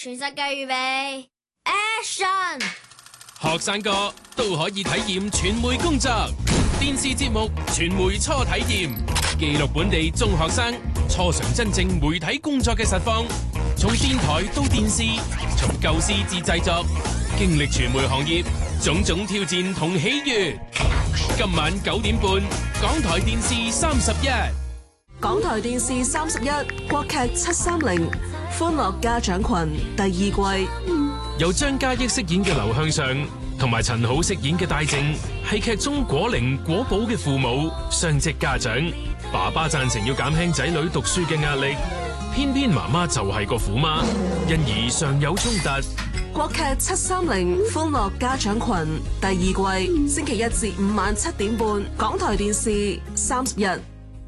全世界預備 Action！ 學生哥都可以體驗傳媒工作，電視節目傳媒初體驗，記錄本地中學生初嘗真正媒體工作嘅實況，從電台到電視，從構思至製作，經歷傳媒行業種種挑戰同喜悅。今晚9點半，港台電視31。 港台電視31國劇730歡樂家長群第2季， 由張嘉益飾演嘅劉向上同埋陳好飾演嘅戴正，係劇中果靈果寶嘅父母，雙職家長。爸爸贊成要減輕仔女讀書嘅壓力，偏偏媽媽就係個虎媽，因而常有衝突。 國劇730歡樂家長群第2季，星期1至5晚7點半，港台電視31。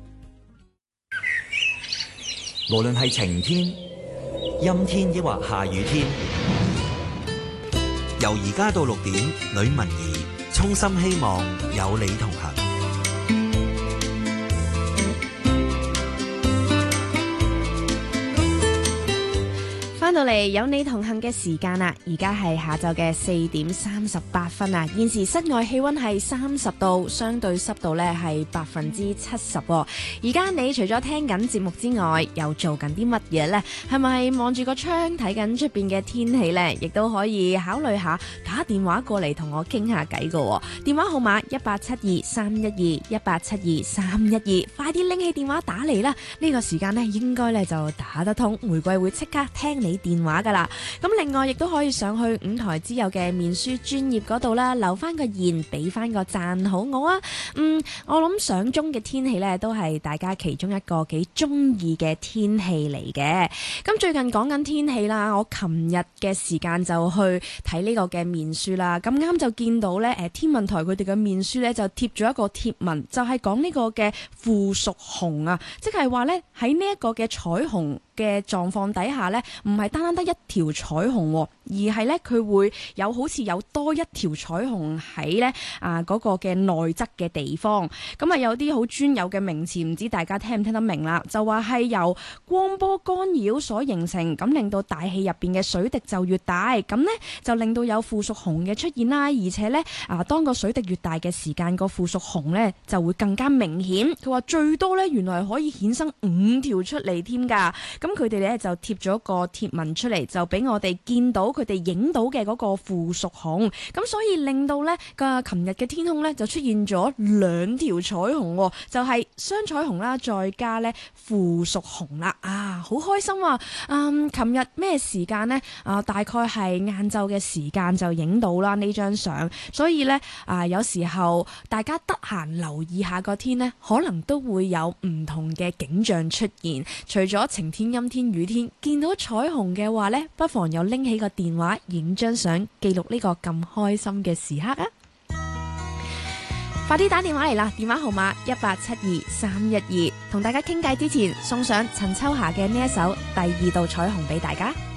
無論係晴天、陰天抑或下雨天，由而家到6點，呂文儀衷心希望有你同行。 翻到嚟有你同行嘅時間啦，而家係下晝嘅4點38分啊！現時室外氣溫係30度，相對濕度咧係70%。而家你除咗聽緊節目之外，又做緊啲乜嘢呢？係咪望住個窗睇緊出邊嘅天氣呢？亦都可以考慮下打電話過嚟同我傾下偈㗎。電話號碼18723121187231，快啲拎起電話打嚟啦！呢個時間呢，應該咧就打得通，玫瑰會即刻聽你電話噶啦，咁另外亦都可以上去5台之友嘅面書專頁嗰度啦，留翻個言，俾翻個讚好我啊！我諗上中嘅天氣呢，都係大家其中一個幾中意嘅天氣嚟嘅。咁最近講緊天氣啦，我琴日嘅時間就去睇呢個嘅面書啦，咁啱就見到呢，天文台佢哋嘅面書呢，就貼咗一個貼文，就係講呢個嘅附屬紅啊，即係話呢，喺呢一個嘅彩虹嘅狀況底下呢，唔係單單得一條彩虹，而係呢，佢會有好似有多一條彩虹喺呢嗰個嘅內側嘅地方。咁啊有啲好專有嘅名詞，唔知大家聽唔聽得明啦？就話係由光波干擾所形成，咁令到大氣入邊嘅水滴就越大，咁呢，就令到有附屬紅嘅出現啦。而且呢，當個水滴越大嘅時間，個附屬紅呢就會更加明顯。佢話最多呢，原來可以衍生5條出嚟添㗎。咁佢哋咧就貼咗個貼文出嚟，就俾我哋見到佢哋影到嘅嗰個附屬紅，咁所以令到咧個琴日嘅天空咧就出現咗2條彩虹，就係雙彩虹啦，再加咧附屬紅啦，好開心啊！琴日咩時間呢？大概係晏晝嘅時間就影到啦呢張相，所以咧有時候大家得閒留意下個天呢，可能都會有唔同嘅景象出現，除咗晴天、陰天、雨天，見到彩虹嘅話呢，不妨又拎起個電話影張相，記錄呢個咁開心嘅時刻啊！快啲打電話嚟啦，電話號碼1872312312，同大家傾偈之前送上陳秋霞嘅呢一首《第2道彩虹》俾大家。